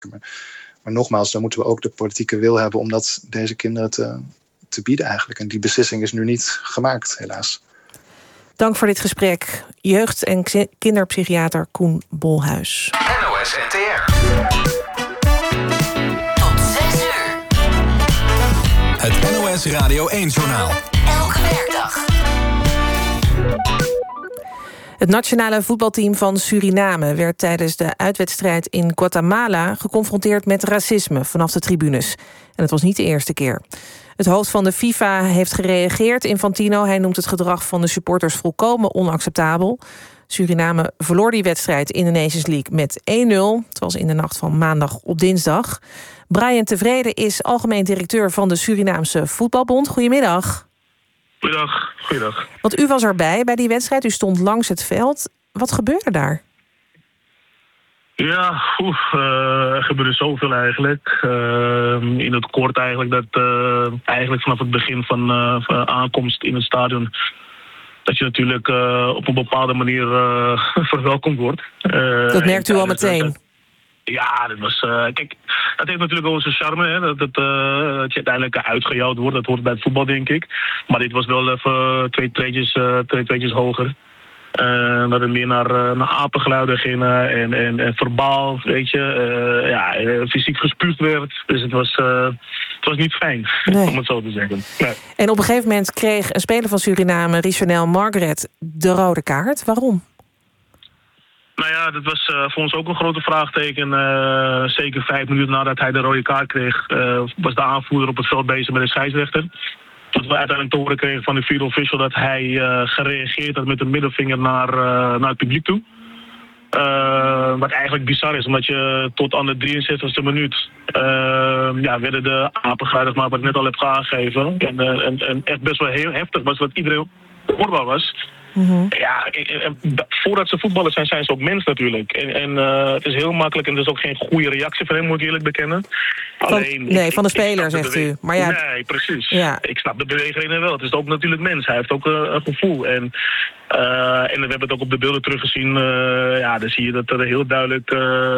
Maar nogmaals, dan moeten we ook de politieke wil hebben om dat deze kinderen te bieden eigenlijk. En die beslissing is nu niet gemaakt, helaas. Dank voor dit gesprek. Jeugd- en kinderpsychiater Koen Bolhuis. NOS NTR. Tot 6 uur. Het NOS Radio 1-journaal. Elke werkdag. Het nationale voetbalteam van Suriname werd tijdens de uitwedstrijd in Guatemala geconfronteerd met racisme vanaf de tribunes. En het was niet de eerste keer. Het hoofd van de FIFA heeft gereageerd. Infantino, hij noemt het gedrag van de supporters volkomen onacceptabel. Suriname verloor die wedstrijd in de Nations League met 1-0. Het was in de nacht van maandag op dinsdag. Brian Tevreden is algemeen directeur van de Surinaamse Voetbalbond. Goedemiddag. Goeiedag. Want u was erbij bij die wedstrijd. U stond langs het veld. Wat gebeurde daar? Ja, er gebeurde zoveel eigenlijk. In het kort eigenlijk dat eigenlijk vanaf het begin van aankomst in het stadion dat je natuurlijk op een bepaalde manier verwelkomd wordt. Dat merkt u al meteen. Ja, dat was. Kijk, dat heeft natuurlijk wel zijn charme, hè, dat je uiteindelijk uitgejouwd wordt. Dat hoort bij het voetbal, denk ik. Maar dit was wel even twee treetjes hoger. Dat het meer naar apengeluiden ging en verbaal, weet je. Fysiek gespuugd werd. Dus het was niet fijn, om het zo te zeggen. Nee. En op een gegeven moment kreeg een speler van Suriname, Richonel Margaret, de rode kaart. Waarom? Nou ja, dat was voor ons ook een grote vraagteken. Zeker 5 minuten nadat hij de rode kaart kreeg, was de aanvoerder op het veld bezig met de scheidsrechter. Dat we uiteindelijk te horen kregen van de vierde official dat hij gereageerd had met de middelvinger naar het publiek toe. Wat eigenlijk bizar is, omdat je tot aan de 63e minuut werden de apengeluiden, maar wat ik net al heb aangegeven. En echt best wel heel heftig was, wat iedereen hoorbaar was. Mm-hmm. Ja, voordat ze voetballers zijn ze ook mens natuurlijk. En het is heel makkelijk en er is ook geen goede reactie van hem, moet ik eerlijk bekennen. Van de speler, zegt u. Maar ja, nee, precies. Ja. Ik snap de bewegingen wel. Het is ook natuurlijk mens. Hij heeft ook een gevoel. En we hebben het ook op de beelden teruggezien. Dan zie je dat er heel duidelijk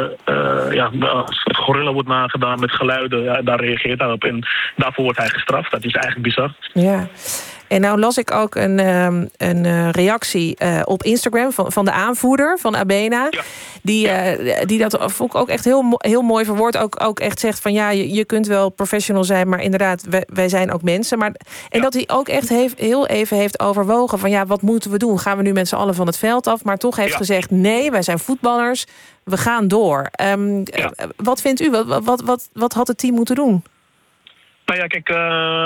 als gorilla wordt nagedaan met geluiden. Ja, daar reageert hij op. En daarvoor wordt hij gestraft. Dat is eigenlijk bizar. Ja. En nou las ik ook een reactie op Instagram van de aanvoerder van Abena. Ja. Die dat vond ik ook echt heel mooi verwoord. Ook echt zegt van ja, je kunt wel professional zijn, maar inderdaad, wij zijn ook mensen. Dat hij ook echt heel even heeft overwogen van ja, wat moeten we doen? Gaan we nu met z'n allen van het veld af? Maar toch heeft gezegd nee, wij zijn voetballers. We gaan door. Wat vindt u? Wat had het team moeten doen? Nou ja, kijk,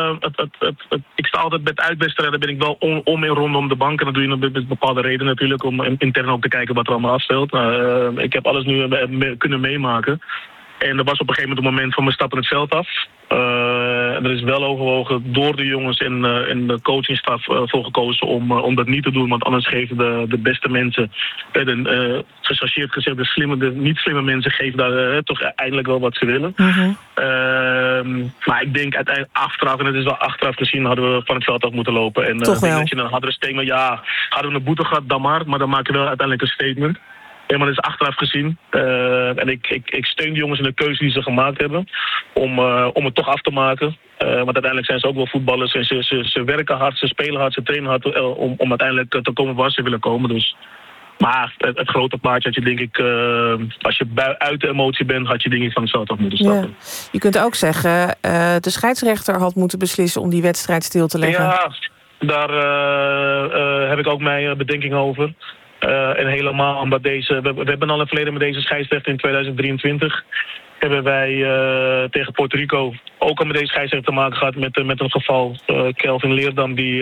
ik sta altijd bij het uitwedstrijden, ben ik wel om en rondom de bank. En dat doe je met bepaalde redenen natuurlijk, om intern ook te kijken wat er allemaal afspeelt. Ik heb alles nu kunnen meemaken. En er was op een gegeven moment een moment van we stappen het veld af. Er is wel overwogen door de jongens en de coachingstaf voor gekozen om dat niet te doen. Want anders geven de beste mensen, gechargeerd gezegd, de niet slimme mensen geven daar toch eindelijk wel wat ze willen. Mm-hmm. Maar ik denk uiteindelijk achteraf, en het is wel achteraf gezien, hadden we van het veld af moeten lopen. En toch wel. Dat je dan hadden we een statement, hadden we een boete gehad, dan maar dan maak je wel uiteindelijk een statement. Ja, maar dat is achteraf gezien. En ik steun de jongens in de keuze die ze gemaakt hebben om het toch af te maken. Want uiteindelijk zijn ze ook wel voetballers en ze werken hard, ze spelen hard, ze trainen hard om uiteindelijk te komen waar ze willen komen. Dus. Maar het grote plaatje had je denk ik, als je uit de emotie bent, had je denk ik van het veld af moeten stappen. Ja. Je kunt ook zeggen, de scheidsrechter had moeten beslissen om die wedstrijd stil te leggen. Ja, daar heb ik ook mijn bedenking over. En helemaal omdat we hebben al een verleden met deze scheidsrechter in 2023. Hebben wij tegen Puerto Rico ook al met deze scheidsrechter te maken gehad met een geval. Kelvin Leerdam, die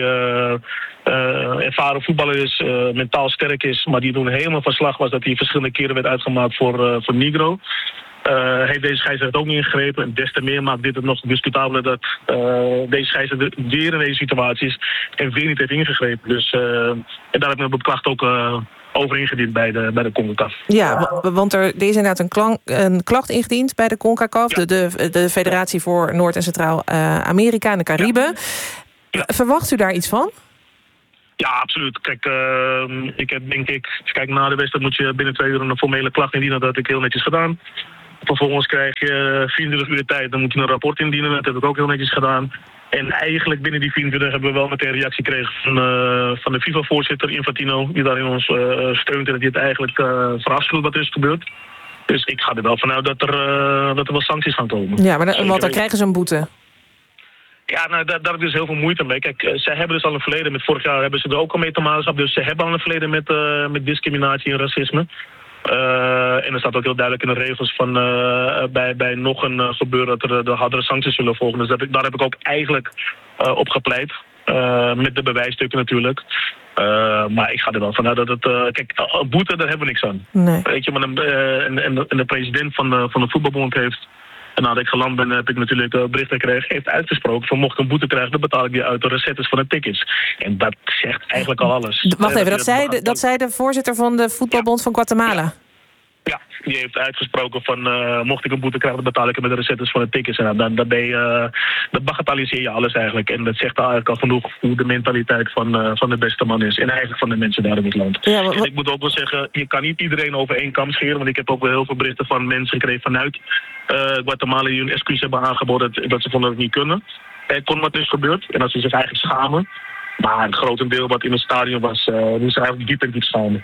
ervaren voetballer is, mentaal sterk is, maar die toen helemaal van slag was dat hij verschillende keren werd uitgemaakt voor Negro. Heeft deze scheidsrechter ook niet ingegrepen. En des te meer maakt dit het nog discutabeler dat deze scheidsrechter weer in deze situaties en weer niet heeft ingegrepen. Dus en daar heb ik mijn klacht ook over ingediend bij de CONCACAF. Ja, want er is inderdaad een klacht ingediend bij de CONCACAF, de Federatie voor Noord- en Centraal-Amerika en de Cariben. Ja. Verwacht u daar iets van? Ja, absoluut. Kijk, ik heb denk ik, als je kijkt naar de wedstrijd moet je binnen 2 uur een formele klacht indienen. Dat heb ik heel netjes gedaan. Vervolgens krijg je 24 uur tijd, dan moet je een rapport indienen. Dat heb ik ook heel netjes gedaan. En eigenlijk binnen die 24 hebben we wel meteen een reactie gekregen van de FIFA-voorzitter Infantino, die daarin ons steunt en die het eigenlijk verafschuwt wat er is gebeurd. Dus ik ga er wel vanuit dat er wel sancties gaan komen. Ja, maar want dan krijgen ze een boete. Ja, nou, daar heb ik dus heel veel moeite mee. Kijk, zij hebben dus al een verleden met... Vorig jaar hebben ze er ook al mee te maken gehad. Dus ze hebben al een verleden met discriminatie en racisme. En er staat ook heel duidelijk in de regels van... bij nog een gebeuren dat er de hardere sancties zullen volgen. Dus daar heb ik ook eigenlijk op gepleit. Met de bewijsstukken natuurlijk. Maar ik ga er wel vanuit dat het... kijk, boete, daar hebben we niks aan. Nee. Weet je, maar en de president van de voetbalbond heeft... En nadat ik geland ben, heb ik natuurlijk berichten gekregen. Heeft uitgesproken van mocht ik een boete krijgen, dan betaal ik die uit de recettes van de tickets. En dat zegt eigenlijk al alles. Wacht even, dat zei de voorzitter van de voetbalbond van Guatemala? Ja, die heeft uitgesproken van mocht ik een boete krijgen, dan betaal ik het met de recettes van de tickets. En dan bagatelliseer je alles eigenlijk. En dat zegt eigenlijk al genoeg hoe de mentaliteit van de beste man is. En eigenlijk van de mensen daar in het land. Ja, en ik moet ook wel zeggen, je kan niet iedereen over één kam scheren. Want ik heb ook wel heel veel berichten van mensen gekregen vanuit Guatemala die hun excuus hebben aangeboden dat ze vonden dat het niet kunnen. Het kon wat is gebeurd. En dat ze zich eigenlijk schamen. Maar het grotendeel wat in het stadion was, die is eigenlijk diep en diep schamen.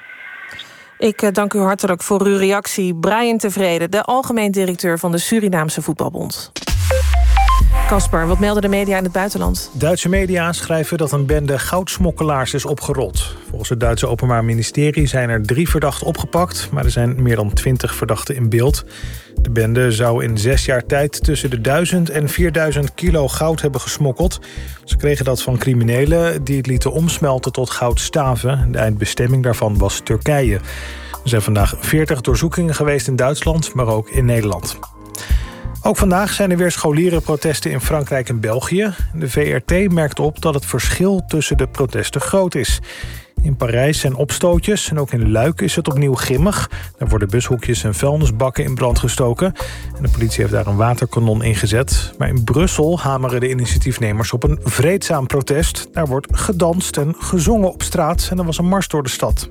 Ik dank u hartelijk voor uw reactie. Brian Tevreden, de algemeen directeur van de Surinaamse Voetbalbond. Casper, wat melden de media in het buitenland? Duitse media schrijven dat een bende goudsmokkelaars is opgerold. Volgens het Duitse Openbaar Ministerie zijn er 3 verdachten opgepakt, maar er zijn meer dan 20 verdachten in beeld. De bende zou in 6 jaar tijd tussen de 1000 en 4000 kilo goud hebben gesmokkeld. Ze kregen dat van criminelen die het lieten omsmelten tot goudstaven. De eindbestemming daarvan was Turkije. Er zijn vandaag 40 doorzoekingen geweest in Duitsland, maar ook in Nederland. Ook vandaag zijn er weer scholierenprotesten in Frankrijk en België. De VRT merkt op dat het verschil tussen de protesten groot is. In Parijs zijn opstootjes en ook in Luik is het opnieuw grimmig. Daar worden bushoekjes en vuilnisbakken in brand gestoken. En de politie heeft daar een waterkanon ingezet. Maar in Brussel hameren de initiatiefnemers op een vreedzaam protest. Daar wordt gedanst en gezongen op straat en er was een mars door de stad.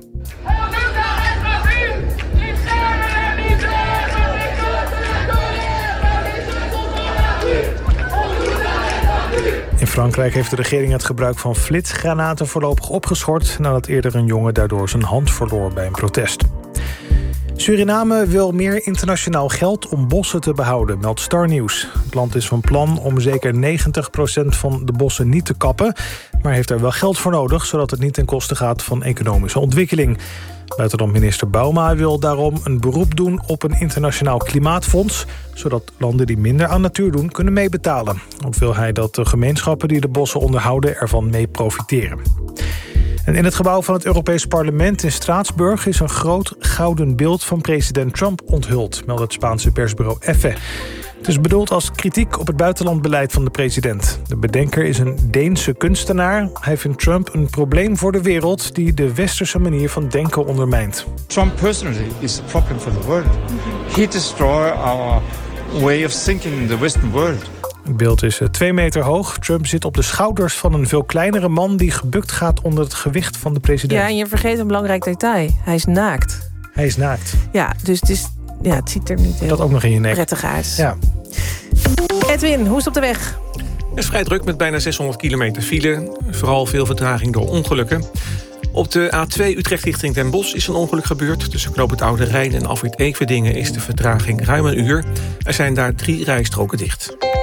In Frankrijk heeft de regering het gebruik van flitsgranaten voorlopig opgeschort, nadat eerder een jongen daardoor zijn hand verloor bij een protest. Suriname wil meer internationaal geld om bossen te behouden, meldt Star News. Het land is van plan om zeker 90% van de bossen niet te kappen, maar heeft er wel geld voor nodig, zodat het niet ten koste gaat van economische ontwikkeling. Buitenlandminister Bouma wil daarom een beroep doen op een internationaal klimaatfonds, zodat landen die minder aan natuur doen kunnen meebetalen. Ook wil hij dat de gemeenschappen die de bossen onderhouden ervan mee profiteren. En in het gebouw van het Europees Parlement in Straatsburg is een groot gouden beeld van president Trump onthuld, meldt het Spaanse persbureau EFE. Het is bedoeld als kritiek op het buitenlandbeleid van de president. De bedenker is een Deense kunstenaar. Hij vindt Trump een probleem voor de wereld die de westerse manier van denken ondermijnt. Trump personally is a problem for the world. He destroys our way of thinking in the Western world. Het beeld is 2 meter hoog. Trump zit op de schouders van een veel kleinere man die gebukt gaat onder het gewicht van de president. Ja, en je vergeet een belangrijk detail. Hij is naakt. Hij is naakt. Ja, dus het ziet er niet heel dat ook nog in je nek. Prettig uit. Ja. Edwin, hoe is het op de weg? Het is vrij druk met bijna 600 kilometer file. Vooral veel vertraging door ongelukken. Op de A2 Utrecht richting Den Bosch is een ongeluk gebeurd. Tussen Knoop het Oude Rijn en Afrit Eekvedingen is de vertraging ruim een uur. Er zijn daar 3 rijstroken dicht.